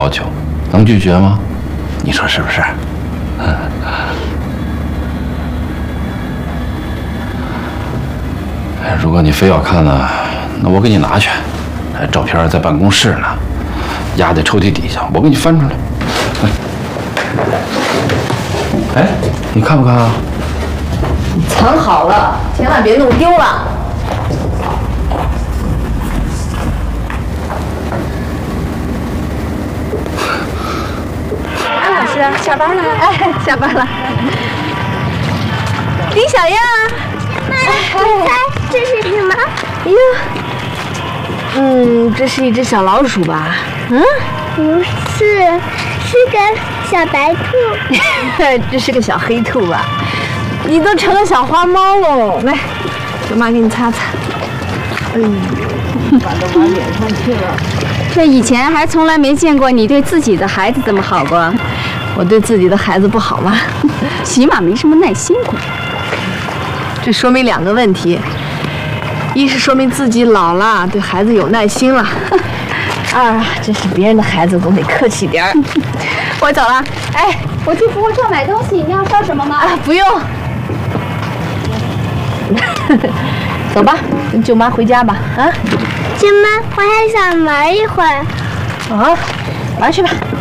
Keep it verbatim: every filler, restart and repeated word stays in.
要求，能拒绝吗？你说是不是？哎，如果你非要看呢，那我给你拿去。哎，照片在办公室呢，压在抽屉底下，我给你翻出来。哎，你看不看啊？ 你藏好了，千万别弄丢了。安老师，下班了？哎，下班了。李小样， 妈，你猜这是什么？ 哎呀，嗯，这是一只小老鼠吧？嗯， 不是，是个小白兔。 这是个小黑兔吧？你都成了小花猫喽！来，舅妈给你擦擦。哎呦，把都往脸上去了。 这以前还从来没见过你对自己的孩子这么好过。 我对自己的孩子不好吗？ 起码没什么耐心过。 这说明两个问题：一是说明自己老了，对孩子有耐心了；二啊，这是别人的孩子总得客气点儿。我走了。哎， 我去服务处买东西，你要烧什么吗？ 啊，不用。走吧，跟舅妈回家吧。啊， 舅妈，我还想玩一会儿。 啊，玩去吧。